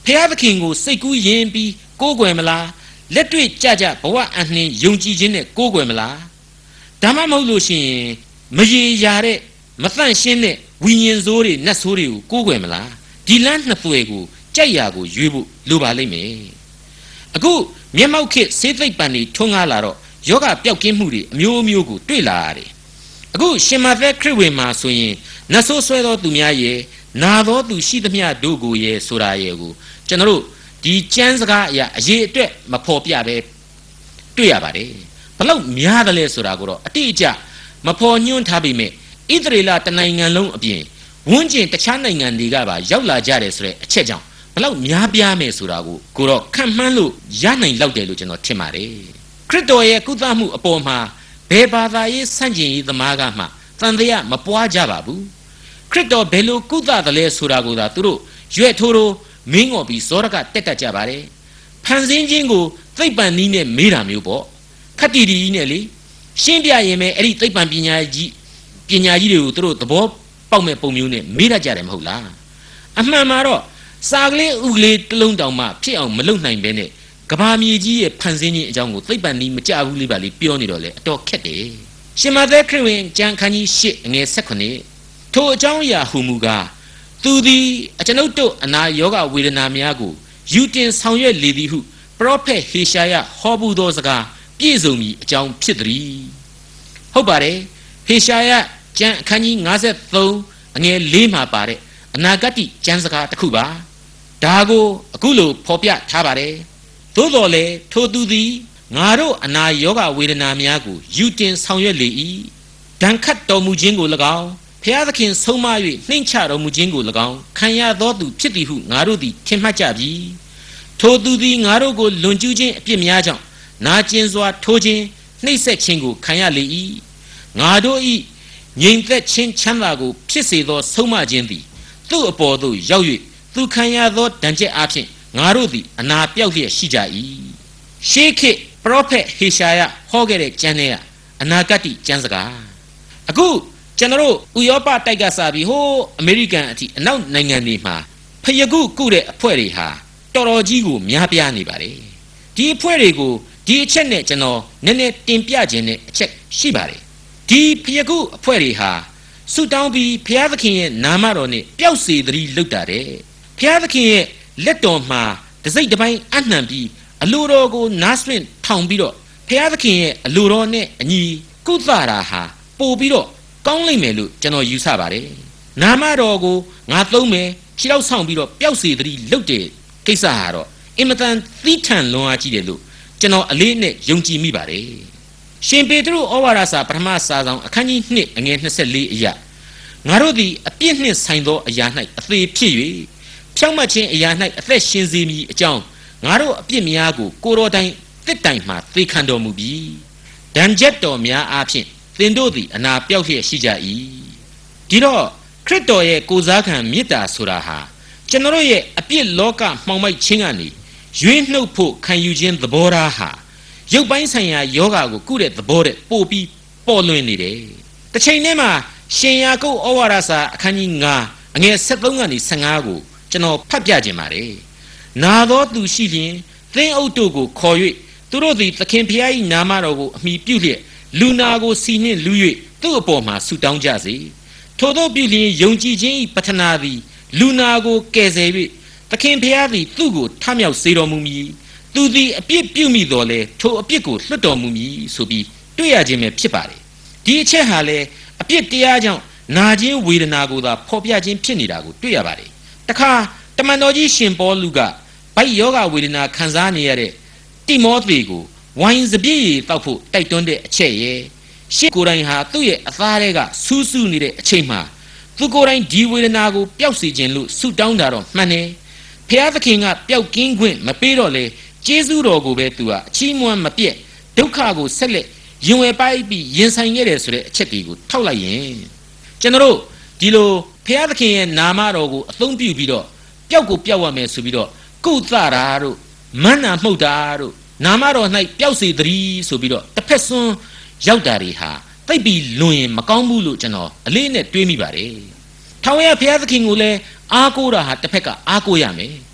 ဖျားသခင်ကိုစိတ်ကူးယဉ်ပြီးကိုးကွယ်မလားလက်တွေ့ကြကြဘဝအနှင်းယုံကြည်ခြင်းနဲ့ကိုးကွယ်မလားဒါမှမဟုတ်လို့ရှိရင်မရေရာတဲ့မသန့်ရှင်းတဲ့ဝိညာဉ်ဆိုးတွေနတ်ဆိုးတွေကိုကိုးကွယ်မလားဒီလမ်းနှစ်သွယ်ကိုကြိုက်ရာကိုရွေးဖို့လိုပါလိမ့်မယ်အခုမျက်မှောက်ခေတ်ဆေးသိပ္ပံတွေထွန်းကားလာတော့ယောဂပျောက်ကင်းမှုတွေအမျိုးမျိုးကိုတွေ့လာရတယ်အခုရှင်မသက်ခရစ်ဝင်မှာဆိုရင်နတ်ဆိုးဆွဲသောသူများရဲ့နာသောသူရှိသမျှတို့ကိုရဲ့ဆိုတာရဲ့ကိုကျွန်တော်တို့ဒီကျမ်းစကားအရာအရေးအတွက်မဖော်ပြပဲတွေ့ရပါတယ်ဘလို့များတယ်လဲဆိုတာကိုတော့အတိအကျမဖော်ညွှန်းထားပေမဲ့ဣသရေလတနိုင်ငံလုံးအပြင်ဝန်းကျင်တခြားနိုင်ငံတွေကပါရောက်လာကြတယ်ဆိုတဲ့အချက်ကြောင့်ဘလို့များပြားမယ်ဆိုတာကိုတော့ခံမှန်းလို့ရနိုင်လောက်တယ်လို့ကျွန်တော်ထင်ပါတယ်ခရစ်တော်ရဲ့ကုသမှုအပေါ်မှာဘယ်ဘာသာရေးဆန့်ကျင်ရေးသမားကမှသံသယမပွားကြပါဘူးခရစ်တော်ဘယ်လိုကုသတယ်လဲဆိုတာကိုသာသူတို့ရွက်ထိုးထိုးမင်းငေါ်ပြီးဇောရကတက်တတ်ကြပါတယ်ဖန်ဆင်းခြင်းကိုသိပ္ပံနည်းနဲ့မေးတာမျိုးပေါ့ခက်တီတီနဲ့လေရှင်းပြရင်ပဲအဲ့ဒီသိပ္ပံပညာကြီးတွေကိုသူတို့သဘောပေါက်မဲ့ပုံမျိုးနဲ့မေးတတ်ကြတယ်မဟုတ်လားအမှန်မှာတော့စာကလေးဥကလေးတစ်လုံးတောင်မှဖြစ်အောင်မလုပ်နိုင်ပဲနဲ့ကဘာမြေကြီးရဲ့ဖန်ဆင်းခြင်းအကြောင်းကိုသိပ္ပံနည်းမကြဘူးလေးပါလေးပြောနေတော့လေအတော်ခက်တယ်ရှင်မသက်ခရစ်ဝင်ကျမ်းခန်းကြီး၈ငယ်18ထိုအကြောင်းအရာဟူမူကားသူသည်အကျွန်ုပ်တို့အနာယောဂဝေဒနာများကိုယူတင်ဆောင်ရွက်လေသည်ဟုပရောဖက်ဟေရှာယဟောဘူးသောစကားပြည့်စုံမည်အကြောင်းဖြစ်သည်ဟုတ်ပါတယ်ဟေရှာယကျမ်းအခန်းကြီး53အငယ်4မှာပါတဲ့အနာဂတ်ကျမ်းစကားတစ်ခုပါဒါကိုအခုလိုဖော်ပြထားပါတယ်သို့တော်လည်းထိုသူသည်ငါတို့အနာယောဂဝေဒနာများကိုယူတင်ဆောင်ရွက်လေ၏ဒဏ်ခတ်တော်မူခြင်းကို၎င်းဖျားသခင်ဆုံးမ၍နှိမ့်ချတော်မူခြင်းကို၎င်းခံရသောသူဖြစ်သည်ဟုငါတို့သည်ထင်မှတ်ကြပြီထိုသူသည်ငါတို့ကိုလွန်ကျူးခြင်းအပြစ်များကြောင့်နာကျင်စွာထိုးခြင်းနှိပ်စက်ခြင်းကိုခံရလေ၏ငါတို့၏ငြိမ်သက်ခြင်းချမ်းသာကိုဖြစ်စေသောဆုံးမခြင်းသည်သူ့အပေါ်သို့ရောက်၍သူခံရသောဒဏ်ချက်အဖြစ်ငါတို့သည်အနာပြောက်လျက်ရှိကြ၏ရှေးခေတ်ပရောဖက်ဟေရှာယဟောခဲ့တဲ့ကျမ်းထဲကအနာဂတ်ကျမ်းစကားအခုကျွန်တော်တို့ဥရောပတိုက်ကစားပြီးဟိုးအမေရိကန်အထိအနောက်နိုင်ငံတွေမှာဖယခုကုတဲ့အဖွဲ့တွေဟာတော်တော်ကြီးကိုများပြားနေပါတယ်ဒီအဖွဲ့တွေကိုဒီအချက်နဲ့ကျွန်တော်နည်းနည်းတင်ပြခြင်းနဲ့အချက်ရှိပါတယ်ဒီဖယခုအဖွဲ့တွေဟာဆုတောင်းပြီးဘုရားသခင်ရဲ့နာမတော်နဲ့ပျောက်စေသတိလုပ်တာတဲ့ဘုရားသခင်ရဲ့လက်တော်မှာတစိမ့်တစ်ပိုင်းအနှံပြီးအလိုတော်ကိုနားဆွင့်ထောင်ပြီးတော့ဘုရားသခင်ရဲ့အလိုတော်နဲ့အညီကုသတာဟာပို့ပြီးတော့ကောင်းလိမ့်မယ်လို့ကျွန်တော်ယူဆပါတယ်နာမတော်ကိုငါသုံးမယ်ခြေထောက်ဆောင်ပြီးတော့ပျောက်စေသတိလုပ်တဲ့ကိစ္စဟာတော့အင်မတန်သီးထန်လွန်အားကြီးတယ်လို့ကျွန်တော်အလေးနဲ့ယုံကြည်မိပါတယ်ရှင်ပေတရုဩဝါဒစာပထမစာဆောင်အခန်းကြီး2အငယ်24အရာငါတို့သည်အပြစ်နှင့်ဆိုင်သောအရာ၌အသေးဖြစ်၍ဖြောင့်မတ်ခြင်းအရာ၌အသက်ရှင်စေမည်အကြောင်းငါတို့အပြစ်များကိုကိုယ်တော်တိုင်တစ်တိုင်မှသေခံတော်မူပြီးဒဏ်ချက်တော်များအားဖြင့်သင်တို့သည်အနာပြောက်လျက်ရှိကြ၏ဒီတော့ခရစ်တော်ရဲ့ကိုယ်စားခံမေတ္တာဆိုတာဟာကျွန်တော်ရဲ့အပြစ်လောကမှောင်မိုက်ခြင်းကနေရွေးနှုတ်ဖို့ခံယူခြင်းသဘောထားဟာရုပ်ပိုင်းဆိုင်ရာယောဂါကိုကုတဲ့သဘောတဲ့ပို့ပြီးပေါ်လွင်နေတယ်တစ်ချိန်တည်းမှာရှင်ယာကုပ်ဩဝါဒစာအခန်းကြီး9အငယ်73ကနေ15ကိုကျွန်တော်ဖတ်ပြခြင်းပါတယ်နာသောသူရှိလျင်သင်းအုပ်တို့ကိုခေါ်၍သူတို့သည်သခင်ဖျား၏နာမတော်ကိုအမိပြုလျက်လူနာကိုစီနှင့်လူ၍သူ့အပေါ်မှာဆုတောင်းကြစေထို့သောပြုလျင်ယုံကြည်ခြင်း၏ပထနာသည်လူနာကိုကယ်ဆယ်၍သခင်ဖျားသည်သူ့ကိုထမြောက်စေတော်မူမည်သူသည်အပြစ်ပြုမိတော်လဲထိုအပြစ်ကိုလွှတ်တော်မူမည်ဆိုပြီးတွေ့ရခြင်းပဲဖြစ်ပါတယ်ဒီအချက်ဟာလေအပြစ်တရားကြောင့်နာခြင်းဝေဒနာကိုသာဖော်ပြခြင်းဖြစ်နေတာကိုတွေ့ရပါတယ်တခါတမန်တော်ကြီးရှင်ပေါလုကဗိုက်ယောဂဝေဒနာခံစားနေရတဲ့တိမောသေကိုဝိုင်းစပြည့်ရည်တောက်ဖို့တိုက်တွန်းတဲ့အချက်ရဲ့ရှေ့ကိုယ်တိုင်ဟာသူ့ရဲ့အသားတွေကဆူးဆူးနေတဲ့အချိန်မှာသူကိုယ်တိုင်ဒီဝေဒနာကိုပျောက်စေခြင်းလို့ဆုတောင်းတာတော့မှန်တယ်ဖျားသခင်ကပျောက်ကင်းခွင့်မပေးတော့လေကျေးဇူးတော်ကိုပဲသူကအချီးမွမ်းမပြတ်ဒုက္ခကိုဆက်လက်ရင်ဝယ်ပိုက်ပြီးရင်ဆိုင်ခဲ့တယ်ဆိုတဲ့အချက်တွေကိုထောက်လိုက်ရင်ကျွန်တော်တို့ဒီလိုဖျားသခင်ရဲ့နာမတော်ကိုအသုံးပြုပြီးတော့ပျောက်ကိုပျောက်ရမယ်ဆိုပြီးတော့ကုသတာတို့မန္နာမှုတ်တာတို့နာမတော်၌ပျောက်စေသတည်းဆိုပြီးတော့တစ်ဖက်စွန်းရောက်တာတွေဟာသိပ်ပြီးလွန်ရင်မကောင်းဘူးလို့ကျွန်တော်အလေးနဲ့တွေးမိပါတယ်ထောင်ရဖျားသခင်ကိုလည်းအားကိုးတာဟာတစ်ဖက်ကအားကိုးရမယ်